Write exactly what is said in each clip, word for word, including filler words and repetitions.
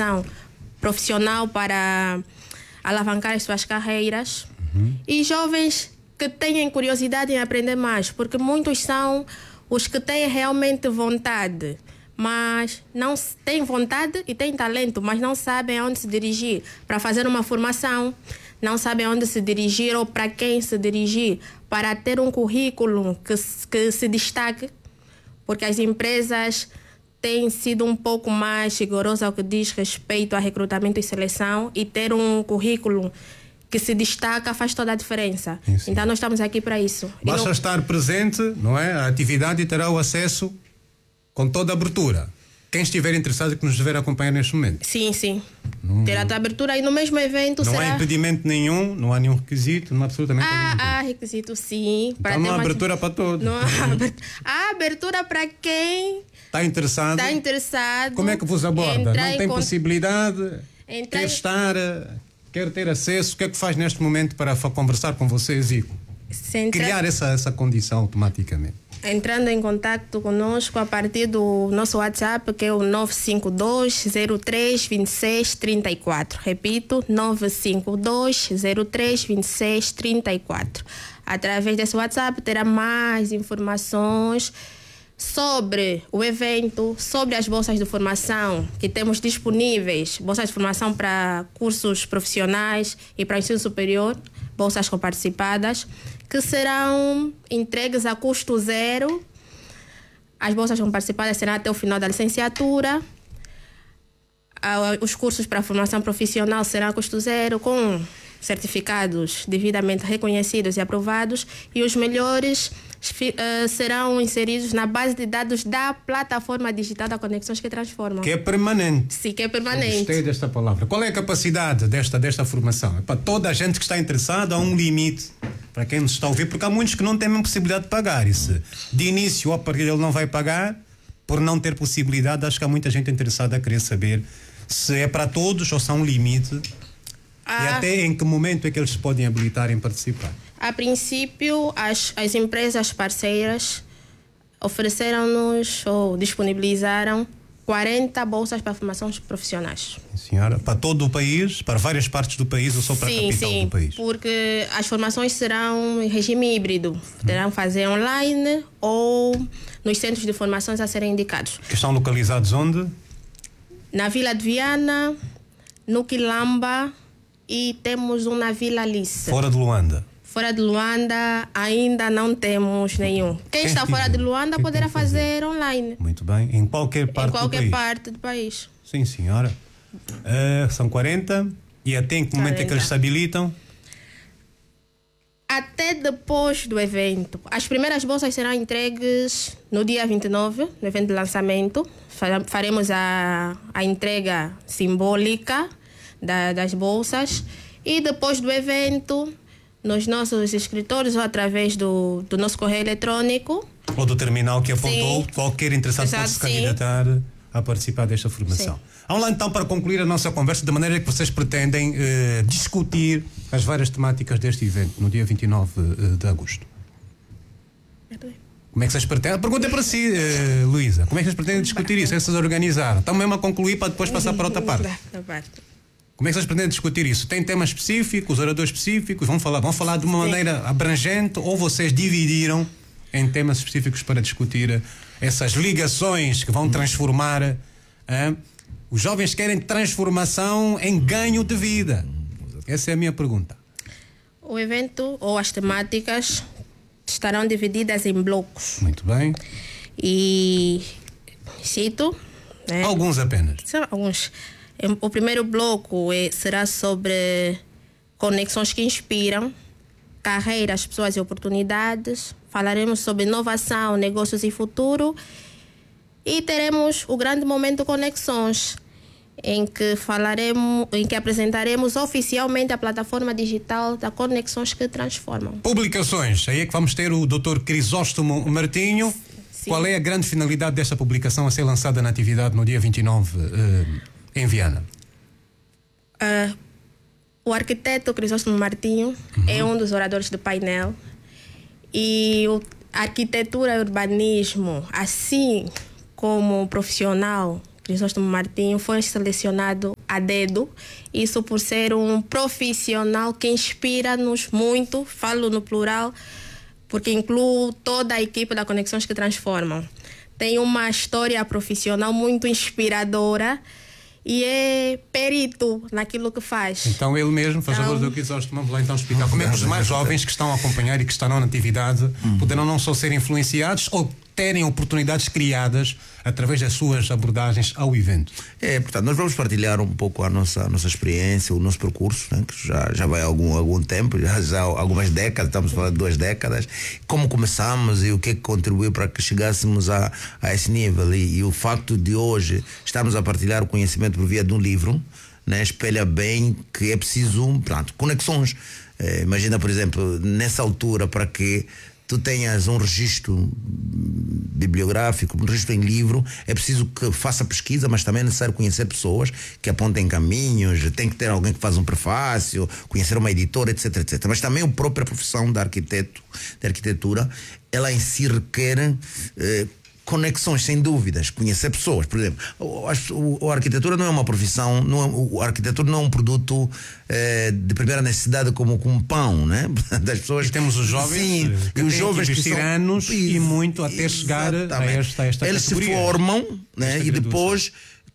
formação profissional para alavancar as suas carreiras. Uhum. E jovens que tenham curiosidade em aprender mais, porque muitos são os que têm realmente vontade, mas não têm vontade e têm talento, mas não sabem aonde se dirigir para fazer uma formação, não sabem aonde se dirigir ou para quem se dirigir para ter um currículo que, que se destaque, porque as empresas têm sido um pouco mais rigorosas ao que diz respeito a recrutamento e seleção, e ter um currículo que se destaca faz toda a diferença. Sim, sim. Então nós estamos aqui para isso. Basta não... estar presente, não é? A atividade terá o acesso com toda a abertura. Quem estiver interessado que nos estiver a acompanhar neste momento. Sim, sim. Não, terá a abertura e no mesmo evento não será... há impedimento nenhum, não há nenhum requisito, não há absolutamente ah, nenhum. Há requisito, sim. Então para não há uma... abertura para todos. Não há abertura. Há abertura para quem está interessado. Está interessado. Como é que vos aborda? Não tem con... possibilidade? Entrar quer em... estar, quer ter acesso? O que é que faz neste momento para conversar com vocês e Entra... criar essa, essa condição automaticamente? Entrando em contato conosco a partir do nosso WhatsApp, que é o nove cinco dois, zero três, dois seis, três quatro. Repito, nove cinco dois, zero três, dois seis, três quatro. Através desse WhatsApp terá mais informações sobre o evento, sobre as bolsas de formação que temos disponíveis, bolsas de formação para cursos profissionais e para o ensino superior, bolsas comparticipadas, que serão entregues a custo zero. As bolsas comparticipadas serão até o final da licenciatura. Os cursos para a formação profissional serão a custo zero, com certificados devidamente reconhecidos e aprovados, e os melhores uh, serão inseridos na base de dados da plataforma digital da Conexões que Transformam. Que é permanente. Sim, que é permanente. Gostei desta palavra. Qual é a capacidade desta, desta formação? É para toda a gente que está interessada, há um limite para quem nos está a ouvir, porque há muitos que não têm a possibilidade de pagar. E se de início ou para ele não vai pagar, por não ter possibilidade, acho que há muita gente interessada a querer saber se é para todos ou se há um limite. Ah. E até em que momento é que eles se podem habilitar em participar? A princípio, as, as empresas parceiras ofereceram-nos ou disponibilizaram quarenta bolsas para formações profissionais. Sim, senhora. Para todo o país? Para várias partes do país ou só para sim, a capital sim, do país? Sim, porque as formações serão em regime híbrido. Terão fazer online ou nos centros de formações a serem indicados. Que estão localizados onde? Na Vila de Viana, no Quilamba, e temos um na Vila Alice. Fora de Luanda? Fora de Luanda ainda não temos nenhum. Quem, Quem está fora de Luanda Quem poderá fazer? fazer online. Muito bem. Em qualquer parte em qualquer do país? parte do país. Sim, senhora. Uh, são quarenta. E até em que momento quarenta. É que eles se habilitam? Até depois do evento. As primeiras bolsas serão entregues no dia vinte e nove, no evento de lançamento. Faremos a, a entrega simbólica Da, das bolsas, e depois do evento, nos nossos escritores ou através do, do nosso correio eletrônico ou do terminal que apontou, sim. Qualquer interessado Exato, pode se candidatar sim. a participar desta formação. Sim. Vamos lá então para concluir a nossa conversa, da maneira que vocês pretendem eh, discutir as várias temáticas deste evento no dia vinte e nove de agosto. Como é que vocês pretendem? A pergunta é para si, eh, Luísa. Como é que vocês pretendem discutir isso? É que vocês organizaram? Estão mesmo a concluir para depois passar para outra parte. Como é que vocês pretendem discutir isso? Tem temas específicos, oradores específicos? Vão falar, vão falar de uma Sim. maneira abrangente, ou vocês dividiram em temas específicos para discutir essas ligações que vão transformar? Hein? Os jovens querem transformação em ganho de vida. Essa é a minha pergunta. O evento ou as temáticas estarão divididas em blocos. Muito bem. E cito... Né? Alguns apenas. São alguns... O primeiro bloco é, será sobre conexões que inspiram, carreiras, pessoas e oportunidades. Falaremos sobre inovação, negócios e futuro. E teremos o grande momento Conexões, em que falaremos, em que apresentaremos oficialmente a plataforma digital da Conexões que Transformam. Publicações. Aí é que vamos ter o doutor Crisóstomo Martinho. Sim. Qual é a grande finalidade desta publicação a ser lançada na atividade no dia vinte e nove? Uh... Em Viana? Uh, o arquiteto Crisóstomo Martinho uhum. é um dos oradores do painel, e o, a arquitetura e urbanismo, assim como o profissional Crisóstomo Martinho, foi selecionado a dedo. Isso por ser um profissional que inspira-nos muito, falo no plural, porque incluo toda a equipe da Conexões que Transformam. Tem uma história profissional muito inspiradora e é perito naquilo que faz. Então ele mesmo, faz favor do Crisóstomo, vamos lá então explicar como é que os mais jovens que estão a acompanhar e que estarão na atividade hum. poderão não só ser influenciados ou terem oportunidades criadas através das suas abordagens ao evento. É, portanto, nós vamos partilhar um pouco a nossa, a nossa experiência, o nosso percurso, né, que já, já vai há algum, algum tempo, já, já há algumas décadas, estamos falando de duas décadas, como começamos e o que é que contribuiu para que chegássemos a, a esse nível. E, e o facto de hoje estarmos a partilhar o conhecimento por via de um livro, né, espelha bem que é preciso, pronto, conexões. É, imagina, por exemplo, nessa altura, para que tu tenhas um registro bibliográfico, um registro em livro, é preciso que faça pesquisa, mas também é necessário conhecer pessoas que apontem caminhos, tem que ter alguém que faz um prefácio, conhecer uma editora, etc, etcétera. Mas também a própria profissão de arquiteto, de arquitetura, ela em si requer eh, conexões, sem dúvidas, conhecer pessoas. Por exemplo, a, a arquitetura não é uma profissão, não é, a arquitetura não é um produto eh, de primeira necessidade como com pão, né? Das pessoas. E temos os jovens, sim, que e os têm jovens que investir que são, anos e muito até chegar a esta, a esta eles categoria. Se formam, né? E depois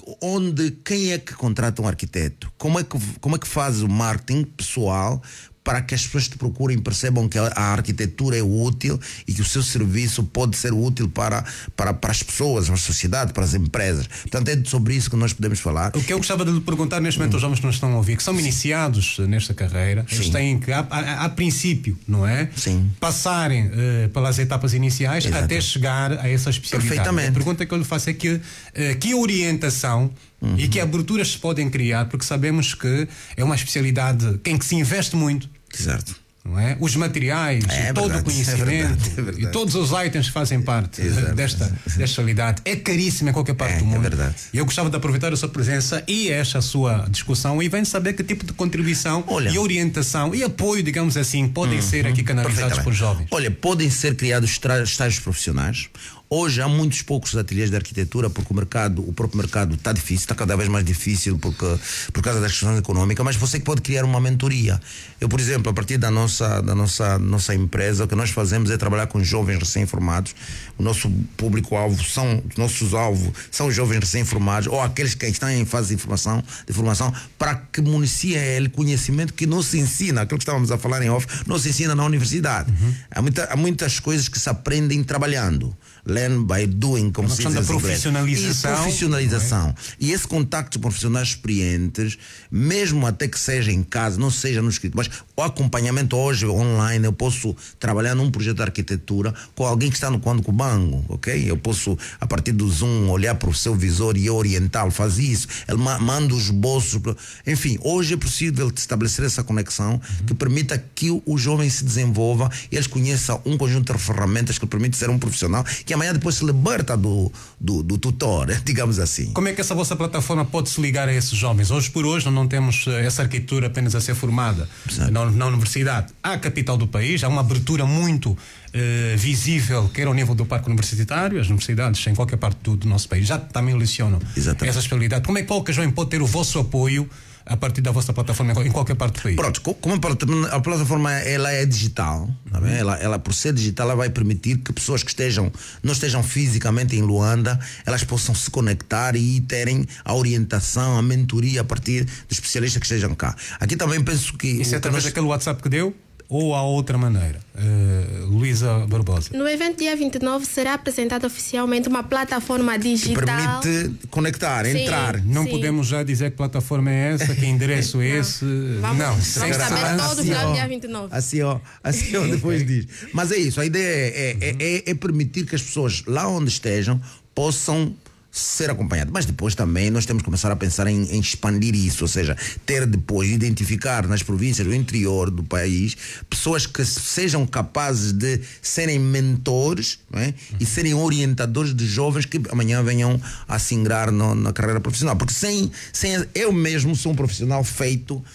onde quem é que contrata um arquiteto? Como é que como é que faz o marketing pessoal para que as pessoas te procurem, percebam que a arquitetura é útil e que o seu serviço pode ser útil para, para, para as pessoas, para a sociedade, para as empresas. Portanto, é sobre isso que nós podemos falar. O que eu gostava de lhe perguntar neste momento aos jovens que nos estão a ouvir, que são iniciados nesta carreira, Sim. eles têm que, a, a, a princípio, não é? Sim. Passarem uh, pelas etapas iniciais Exato. Até chegar a essa especialidade. Perfeitamente. A pergunta que eu lhe faço é que, uh, que orientação Uhum. e que aberturas se podem criar, porque sabemos que é uma especialidade em que se investe muito. Certo. Não é? Os materiais, é todo verdade, o conhecimento é verdade, é verdade. E todos os itens que fazem parte Exato. desta especialidade é caríssimo em qualquer parte é, do mundo. É verdade. E eu gostava de aproveitar a sua presença e esta sua discussão e vem saber que tipo de contribuição Olha. E orientação e apoio, digamos assim, podem uhum. ser aqui canalizados por jovens. Olha, podem ser criados estágios profissionais. Hoje há muitos poucos ateliês de arquitetura porque o mercado, o próprio mercado está difícil, está cada vez mais difícil porque, por causa das questões económicas, mas você pode criar uma mentoria. Eu, por exemplo, a partir da nossa, da nossa, nossa empresa, o que nós fazemos é trabalhar com jovens recém-formados. O nosso público-alvo são, os nossos alvos são os jovens recém-formados ou aqueles que estão em fase de formação, de formação para que municiem ele conhecimento que não se ensina, aquilo que estávamos a falar em off, não se ensina na universidade. Uhum. Há, muita, há muitas coisas que se aprendem trabalhando. Learn by doing, como se diz. Da profissionalização. E profissionalização. É? E esse contacto com profissionais experientes, mesmo até que seja em casa, não seja no escrito, mas o acompanhamento hoje online, eu posso trabalhar num projeto de arquitetura com alguém que está no Conde Cubango, ok? Eu posso, a partir do Zoom, olhar para o seu visor e orientá-lo, faz isso. Ele ma manda os bolsos. Enfim, hoje é possível estabelecer essa conexão uhum. que permita que o, o jovem se desenvolva e eles conheçam um conjunto de ferramentas que permite ser um profissional que amanhã depois se liberta do, do, do tutor, digamos assim. Como é que essa vossa plataforma pode se ligar a esses jovens? Hoje por hoje não temos essa arquitetura apenas a ser formada na, na universidade. Há a capital do país, há uma abertura muito uh, visível, quer ao nível do parque universitário, as universidades em qualquer parte do, do nosso país já também lecionam Exatamente. Essa especialidade. Como é que qualquer jovem pode ter o vosso apoio a partir da vossa plataforma em qualquer parte do país? Pronto, como a plataforma ela é digital, tá bem? Ela, ela por ser digital ela vai permitir que pessoas que estejam não estejam fisicamente em Luanda, elas possam se conectar e terem a orientação, a mentoria a partir dos especialistas que estejam cá. Aqui também penso que isso é através nós... daquele WhatsApp que deu? Ou há outra maneira? Uh, Luísa Barbosa. No evento dia vinte e nove será apresentada oficialmente uma plataforma digital que permite conectar, sim, entrar. Não sim. podemos já dizer que plataforma é essa, que endereço é esse. Vamos, não, vamos saber todos assim, lá no dia vinte e nove. Assim, ó, assim ó, depois diz. Mas é isso, a ideia é, é, é, é permitir que as pessoas lá onde estejam possam ser acompanhado, mas depois também nós temos que começar a pensar em, em expandir isso, ou seja, ter depois, identificar nas províncias do interior do país pessoas que sejam capazes de serem mentores, não é? E serem orientadores de jovens que amanhã venham a se ingrar no, na carreira profissional, porque sem, sem eu mesmo sou um profissional feito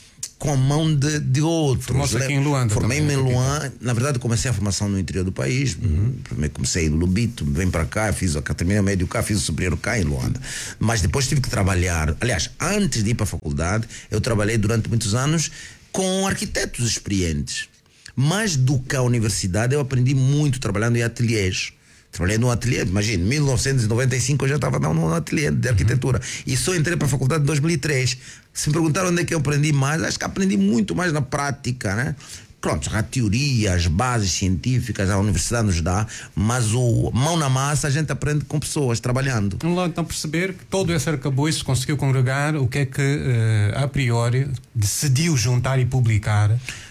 com a mão de, de outros. Formou-se aqui em Luanda. Formei-me em Luanda. Na verdade, comecei a formação no interior do país. Uhum. Comecei em Lubito, vim para cá, fiz a terminei o médio cá, fiz o superior cá em Luanda. Mas depois tive que trabalhar. Aliás, antes de ir para a faculdade, eu trabalhei durante muitos anos com arquitetos experientes. Mais do que a universidade, eu aprendi muito trabalhando em ateliês. Trabalhei num ateliê, imagina, em mil novecentos e noventa e cinco eu já estava num ateliê de arquitetura. Uhum. E só entrei para a faculdade em dois mil e três. Se me perguntaram onde é que eu aprendi mais, acho que aprendi muito mais na prática, né? Pronto, a teoria, as bases científicas a universidade nos dá, mas o mão na massa a gente aprende com pessoas, trabalhando. Vamos lá então perceber que todo esse arcabouço conseguiu congregar o que é que, uh, a priori, decidiu juntar e publicar.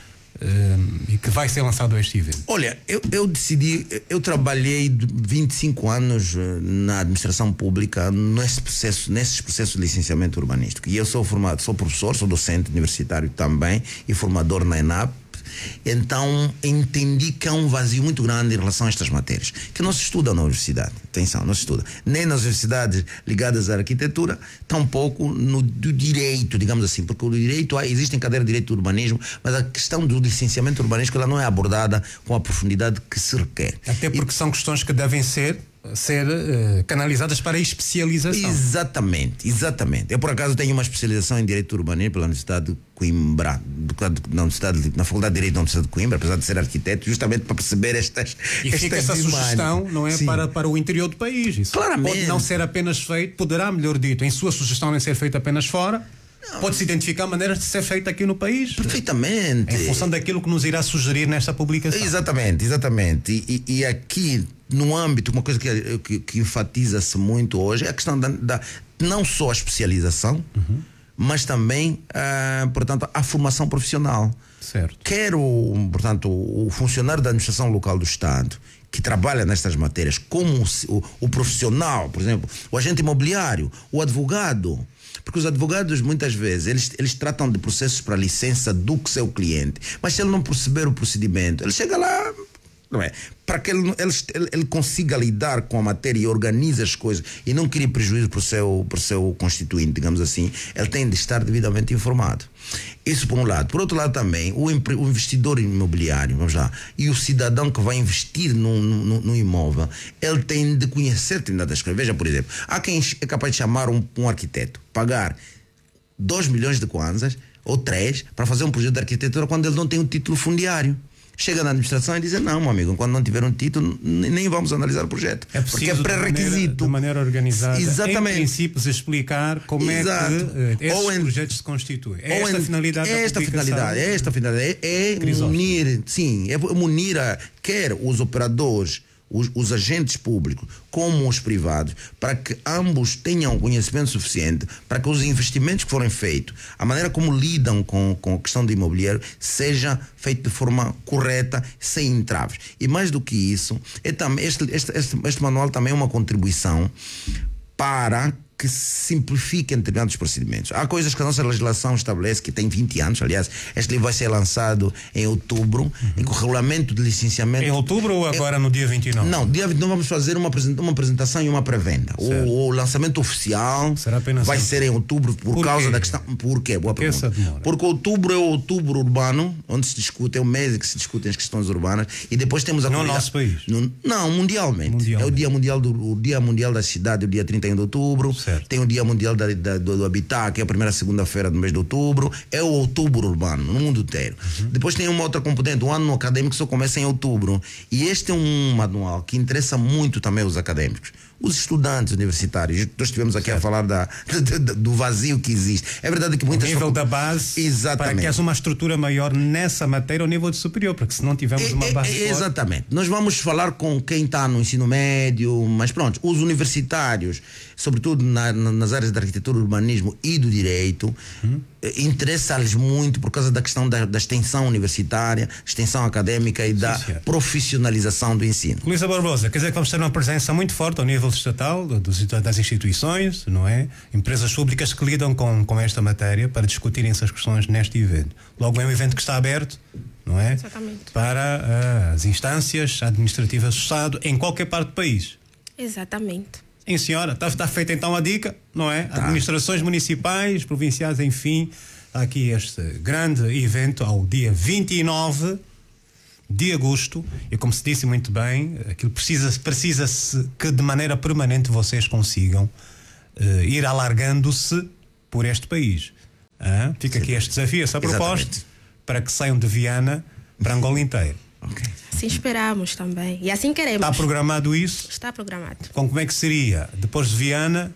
Uh, e que vai ser lançado este evento? Olha, eu, eu decidi, eu trabalhei vinte e cinco anos na administração pública nesse processo, nesses processos de licenciamento urbanístico. E eu sou formado, sou professor, sou docente universitário também e formador na ENAP. Então entendi que há um vazio muito grande em relação a estas matérias que não se estuda na universidade. Atenção, não se estuda nem nas universidades ligadas à arquitetura, tampouco no do direito, digamos assim, porque o direito, existem cadeiras de direito do urbanismo, mas a questão do licenciamento urbanístico ela não é abordada com a profundidade que se requer. Até porque e, são questões que devem ser ser uh, canalizadas para a especialização. Exatamente, exatamente. Eu por acaso tenho uma especialização em Direito Urbanismo pela Universidade de Coimbra, na, Universidade, na Faculdade de Direito da Universidade de Coimbra, apesar de ser arquiteto, justamente para perceber estas E estas fica essa imagens. Sugestão, não é para, para o interior do país. Isso claramente. Pode não ser apenas feito, poderá, melhor dito, em sua sugestão nem ser feito apenas fora. Pode-se identificar maneiras de ser feita aqui no país. Perfeitamente. Em função daquilo que nos irá sugerir nesta publicação. Exatamente, exatamente. E, e, e aqui, no âmbito, uma coisa que, que, que enfatiza-se muito hoje é a questão da, da não só a especialização, uhum. mas também, uh, portanto, a formação profissional. Certo. Quer o, portanto, o funcionário da administração local do Estado que trabalha nestas matérias, como o, o, o profissional, por exemplo, o agente imobiliário, o advogado. Porque os advogados, muitas vezes, eles, eles tratam de processos para licença do que seu cliente. Mas se ele não perceber o procedimento, ele chega lá, não é? Para que ele, ele, ele consiga lidar com a matéria e organize as coisas e não crie prejuízo para o seu, para o seu constituinte, digamos assim, ele tem de estar devidamente informado. Isso por um lado. Por outro lado também, o, o investidor imobiliário, vamos lá, e o cidadão que vai investir no, no, no imóvel, ele tem de conhecer determinadas coisas. Veja, por exemplo, há quem é capaz de chamar um, um arquiteto, pagar dois milhões de kwanzas ou três para fazer um projeto de arquitetura quando ele não tem um título fundiário. Chega na administração e diz: não, meu amigo, quando não tiver um título, nem vamos analisar o projeto. É porque é pré-requisito. De, de maneira organizada, exatamente. Em princípios, explicar como Exato. é que uh, esses ou em, projetos se constituem. É esta em, a finalidade é esta da finalidade, é esta finalidade. É, é munir, sim, é munir a, quer os operadores, Os, os agentes públicos como os privados, para que ambos tenham conhecimento suficiente para que os investimentos que forem feitos, a maneira como lidam com, com a questão do imobiliário, seja feito de forma correta, sem entraves. E mais do que isso, é também, este, este, este, este manual também é uma contribuição para que simplifiquem determinados procedimentos. Há coisas que a nossa legislação estabelece, que tem vinte anos, aliás, este livro vai ser lançado em outubro, uhum. em que o regulamento de licenciamento... Em outubro ou agora é, no dia vinte e nove? Não, dia vinte e nove vamos fazer uma, uma apresentação e uma pré-venda. O, o lançamento oficial será apenas vai assim. ser em outubro por, por causa quê? da questão... Por quê? Boa por que pergunta. Porque outubro é o outubro urbano, onde se discute, é o mês em que se discutem as questões urbanas, e depois temos a... No nosso país? No, não, mundialmente. mundialmente. É o dia mundial, do, o dia mundial da cidade, o dia trinta e um de outubro. Certo. Tem o Dia Mundial da, da, do, do Habitat, que é a primeira segunda-feira do mês de outubro. É o outubro urbano, no mundo inteiro. Uhum. Depois tem uma outra componente, o ano acadêmico só começa em outubro. E este é um manual que interessa muito também os acadêmicos. Os estudantes universitários. Nós estivemos aqui certo. a falar da, da, do vazio que existe. É verdade que muitas... O nível da base, exatamente. para que haja uma estrutura maior nessa matéria ao nível de superior, porque se não tivermos é, uma base é, forte... Exatamente. Nós vamos falar com quem está no ensino médio, mas pronto, os universitários, sobretudo na, nas áreas da arquitetura, do urbanismo e do direito, hum. interessa-lhes muito por causa da questão da, da extensão universitária, extensão académica e Sim, da certo. profissionalização do ensino. Luísa Barbosa, quer dizer que vamos ter uma presença muito forte ao nível estatal, dos, das instituições, não é? Empresas públicas que lidam com, com esta matéria para discutirem essas questões neste evento. Logo é um evento que está aberto, não é? Exatamente. Para uh, as instâncias administrativas do Estado em qualquer parte do país. Exatamente. Sim, senhora, está tá feita então a dica, não é? Tá. Administrações municipais, provinciais, enfim, há aqui este grande evento ao dia vinte e nove de agosto, e como se disse muito bem, aquilo precisa, precisa-se que de maneira permanente vocês consigam uh, ir alargando-se por este país. Ah, fica aqui este desafio, essa proposta, exatamente, para que saiam de Viana para Angola inteira. Okay. Assim esperamos também. E assim queremos. Está programado isso? Está programado. Com como é que seria? Depois de Viana?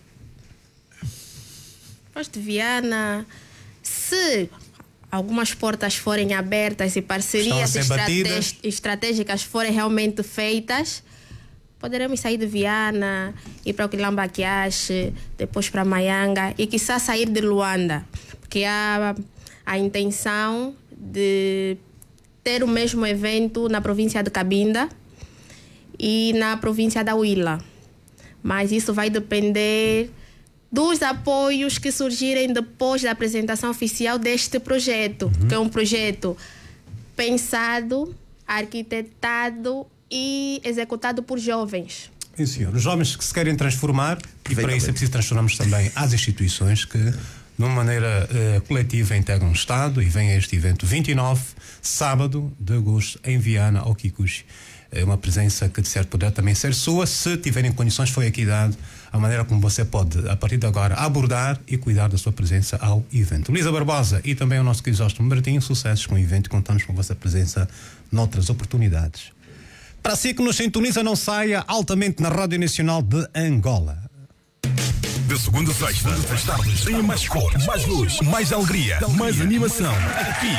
Depois de Viana, se algumas portas forem abertas e parcerias estraté- estratégicas forem realmente feitas, poderemos sair de Viana, ir para o Quilambaquiache, depois para Maianga e quiçá sair de Luanda. Porque há a intenção de ter o mesmo evento na província de Cabinda e na província da Huila. Mas isso vai depender dos apoios que surgirem depois da apresentação oficial deste projeto, uhum, que é um projeto pensado, arquitetado e executado por jovens. Sim, senhor. Os jovens que se querem transformar, e para isso é preciso transformarmos também as instituições que, de uma maneira uh, coletiva, integram o Estado, e vem a este evento vinte e nove, sábado de agosto, em Viana, ao Kikuchi. É uma presença que de certo poderá também ser sua, se tiverem condições, foi aqui dado a maneira como você pode, a partir de agora, abordar e cuidar da sua presença ao evento. Luísa Barbosa e também o nosso Crisóstomo Martins, sucessos com o evento, contamos com a vossa presença noutras oportunidades. Para si que nos sintoniza, não saia, altamente na Rádio Nacional de Angola. De segunda a sexta, as tardes têm mais cor, mais luz, mais alegria, mais animação. Aqui,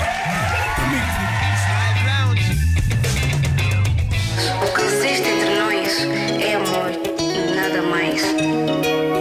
o que existe entre nós é amor e nada mais.